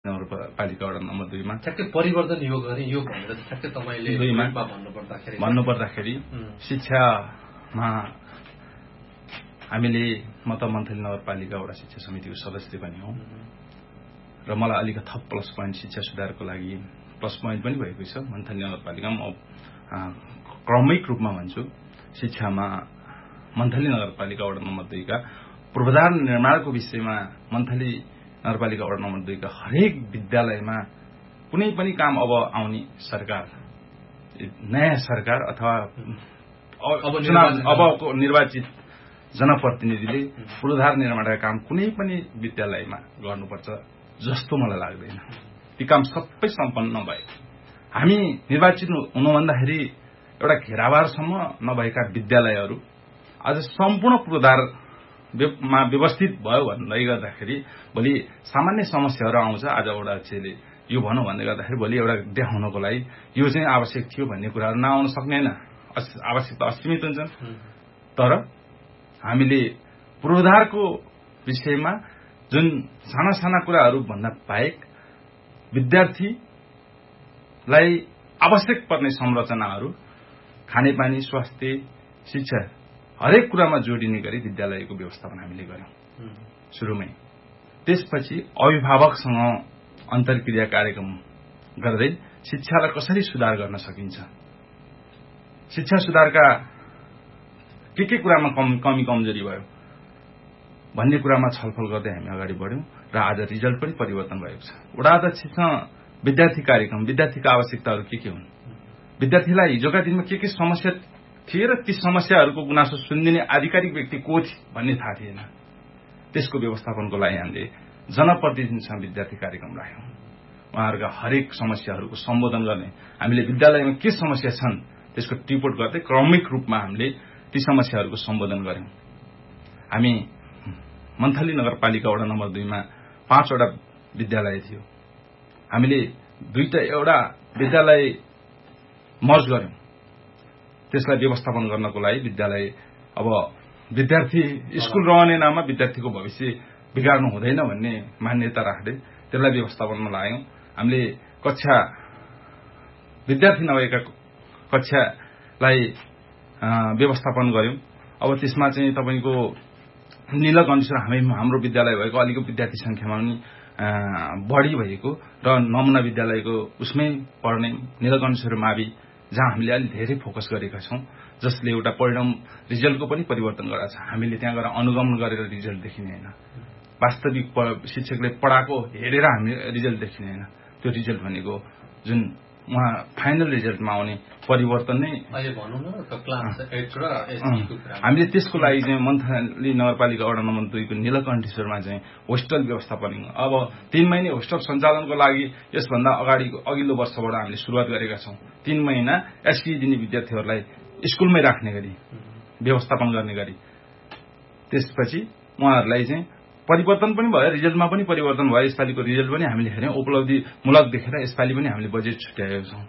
नगरपालिका वडा नम्बर 2 मा ठ्याक्कै परिवर्तन यो गरे यो भनेर ठ्याक्कै तपाईले भन्नुपर्दाखेरि शिक्षामा हामीले म त मन्थली नगरपालिका वडा शिक्षा समितिको सदस्य पनि हो र मलाई अलिकति थप प्लस पोइन्ट शिक्षा सुधारको लागि प्लस पोइन्ट पनि भएको छ। मन्थली नगरपालिकामा म क्रमिक रूपमा भन्छु शिक्षामा मन्थली नगरपालिका वडा नम्बर 2 का पूर्वाधार निर्माणको विषयमा मन्थली नगरपालिका वडा नम्बर 2 का हरेक विद्यालयमा कुनै पनि काम अब आउने सरकार नयाँ सरकार अथवा अबको निर्वाचित जनप्रतिनिधिले पूर्वाधार निर्माणका काम कुनै पनि विद्यालयमा गर्नुपर्छ जस्तो मलाई लाग्दैन। ती काम सबै सम्पन्न भए हामी निर्वाचित हुनुभन्दाखेरि एउटा घेराबारसम्म नभएका विद्यालयहरू आज सम्पूर्ण पूर्वाधारमा व्यवस्थित भयो भन्दै गर्दाखेरि भोलि सामान्य समस्याहरू आउँछ। आज वडा अध्यक्षले यो भनौँ भन्दै गर्दाखेरि भोलि एउटा देखाउनको लागि यो चाहिँ आवश्यक थियो भन्ने कुराहरू नआउन सक्दैन। आवश्यकता असीमित हुन्छन्। तर हामीले पूर्वाधारको विषयमा जुन साना साना कुराहरू भन्दा बाहेक विद्यार्थीलाई आवश्यक पर्ने संरचनाहरू खानेपानी स्वास्थ्य शिक्षा हरेक कुरामा जोडिने गरी विद्यालयको व्यवस्थापन हामीले गर्यौं सुरुमै। त्यसपछि अभिभावकसँग अन्तर्क्रिया कार्यक्रम गर्दै शिक्षालाई कसरी सुधार गर्न सकिन्छ, शिक्षा सुधारका के कुरामा कमी कमजोरी भयो भन्ने कुरामा छलफल गर्दै हामी अगाडि बढ्यौं र आज रिजल्ट पनि परिवर्तन भएको छ। वडा अध्यक्षसँग विद्यार्थी कार्यक्रम विद्यार्थीका आवश्यकताहरू के हुन्, विद्यार्थीलाई हिजोका दिनमा के समस्या थिए र ती समस्याहरूको गुनासो सुनिदिने आधिकारिक व्यक्ति को थिए भन्ने थाहा थिएन। त्यसको व्यवस्थापनको लागि हामीले जनप्रतिनिधिसँग विद्यार्थी कार्यक्रम राख्यौं। उहाँहरूका हरेक समस्याहरूको सम्बोधन गर्ने हामीले विद्यालयमा के समस्या छन् त्यसको टिपोट गर्दै क्रमिक रूपमा हामीले ती समस्याहरूको सम्बोधन गर्यौं। हामी मन्थली नगरपालिका वडा नम्बर 2 मा 5 वटा विद्यालय थियो। हामीले एउटा विद्यालय मर्ज गर्यौं। त्यसलाई व्यवस्थापन गर्नको लागि विद्यालय अब विद्यार्थी स्कूल रहने नाममा विद्यार्थीको भविष्य बिगार्नु हुँदैन भन्ने मान्यता राख्दै त्यसलाई व्यवस्थापनमा लाग्यौं। हामीले कक्षा विद्यार्थी नभएका कक्षालाई व्यवस्थापन गर्यौं। अब त्यसमा चाहिँ तपाईको नीलकण्ठेश्वर हाम्रो विद्यालय भएको अलिकति विद्यार्थी संख्यामा पनि बढी भएको र नमुना विद्यालयको उसमै पढ्ने नीलकण्ठेश्वर मावि जहाँ हामीले अलि धेरै फोकस गरेका छौं, जसले एउटा परिणाम रिजल्टको पनि परिवर्तन गराएको छ। हामीले त्यहाँ गएर अनुगमन गरेर रिजल्ट देखिने हैन, वास्तविक शिक्षकले पढाएको हेरेर हामी रिजल्ट देखिने हैन। त्यो रिजल्ट भनेको जुन उहाँ फाइनल रिजल्टमा आउने परिवर्तन नै अहिले भनौं न त क्लास 8 र एसटी को कुरा। हामीले त्यसको लागि चाहिँ मन्थली नगरपालिका वडा नम्बर 2 को नीलकण्ठेश्वरमा चाहिँ होस्टेल व्यवस्थापन अब 3 महिने होस्टेल सञ्चालनको लागि यसभन्दा अघिल्लो वर्षबाट हामीले सुरुवात गरेका छौं। 3 महिना एसटी दिने विद्यार्थीहरूलाई स्कुलमै राख्ने गरी व्यवस्थापन गर्ने गरी। त्यसपछि उहाँहरूलाई चाहिँ परिवर्तन पनि भयो, रिजल्टमा पनि परिवर्तन भयो। यसपालिको रिजल्ट पनि हामीले हेर्यौं, उपलब्धिमूलक देखेर यसपालि पनि हामीले बजेट छुट्याएका छौं।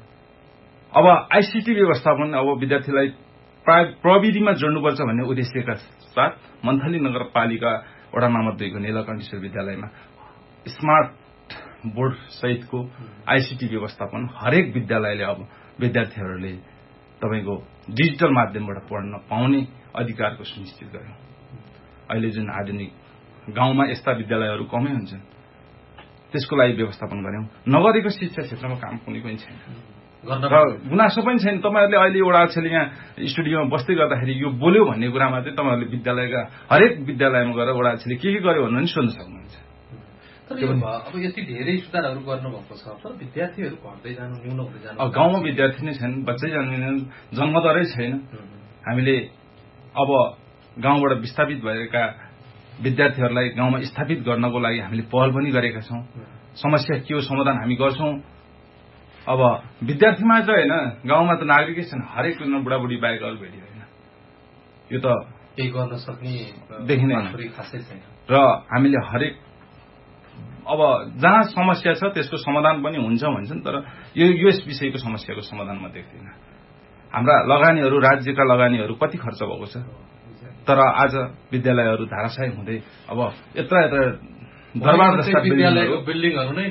अब आईसीटी व्यवस्थापन अब विद्यार्थीलाई प्रविधिमा जोड्नुपर्छ भन्ने उद्देश्यका साथ मन्थली नगरपालिका वडा नम्बर 2 को नीलकण्ठेश्वर विद्यालयमा स्मार्ट बोर्ड सहितको आईसीटी व्यवस्थापन हरेक विद्यालयले अब विद्यार्थीहरूले तपाईको डिजिटल माध्यमबाट पढ्न पाउने अधिकारको सुनिश्चित गर्यौं। अहिले जुन आधुनिक गाउँमा यस्ता विद्यालयहरू कमै हुन्छन्, त्यसको लागि व्यवस्थापन गर्यौं। नगरेको शिक्षा क्षेत्रमा काम कुनै पनि छैन र गुनासो पनि छैन। तपाईहरुले अहिले वडा अध्यक्षले यहाँ स्टुडियोमा बस्दै गर्दाखेरि यो बोल्यो भन्ने कुरामा चाहिँ तपाईहरुले विद्यालयका हरेक विद्यालयमा गएर वडा अध्यक्षले के गर्यो भनेर नि सोध्न सक्नुहुन्छ। तर अब यति धेरै सुधारहरू गर्नुभएको छ, तर विद्यार्थीहरू घट्दै जानु, न्यून हुँदै जानु। गाउँमा विद्यार्थी नै छैन, बच्चै जन्मिँदैन, जन्मदरै छैन। हामीले अब गाउँबाट विस्थापित भएका विद्यार्थीहरूलाई गाउँमा स्थापित गर्नको लागि हामीले पहल पनि गरेका छौं। समस्या के हो समाधान हामी गर्छौं। अब विद्यार्थीमा चाहिँ हैन, गाउँमा त नागरिकै छन्, हरेक बुढाबुढी बाहेक अरु भेटी हैन। यो त केही गर्न सक्ने देखिने खासै छैन र हामीले हरेक अब जहाँ समस्या छ त्यसको समाधान पनि हुन्छ भन्छन्, तर यस विषयको समस्याको समाधान म देख्दिन। हाम्रा लगानीहरू, राज्यका लगानीहरू कति खर्च भएको छ, तर आज विद्यालयहरू धाराशायी हुँदै अब यत्र दरबार जस्ता विद्यालयको बिल्डिङहरू नै